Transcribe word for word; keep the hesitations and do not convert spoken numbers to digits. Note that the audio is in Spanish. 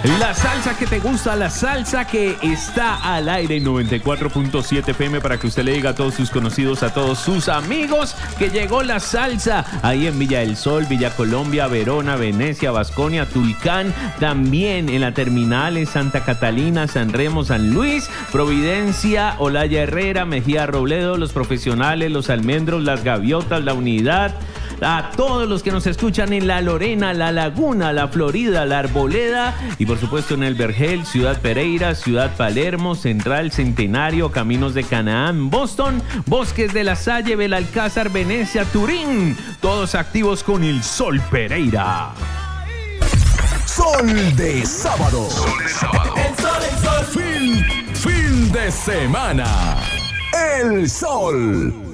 La salsa que te gusta, la salsa que está al aire en noventa y cuatro punto siete F M para que usted le diga a todos sus conocidos, a todos sus amigos que llegó la salsa ahí en Villa del Sol, Villa Colombia, Verona, Venecia, Vasconia, Tulcán, también en la terminal en Santa Catalina, San Remo, San Luis, Providencia, Olaya Herrera, Mejía Robledo, Los Profesionales, Los Almendros, Las Gaviotas, La Unidad. A todos los que nos escuchan en La Lorena, La Laguna, La Florida, La Arboleda y por supuesto en El Vergel, Ciudad Pereira, Ciudad Palermo, Central, Centenario, Caminos de Canaán, Boston, Bosques de la Salle, Belalcázar, Venecia, Turín. Todos activos con el Sol Pereira. Sol de sábado. Sol de sábado. El sol, el sol. Fin, fin de semana. El sol.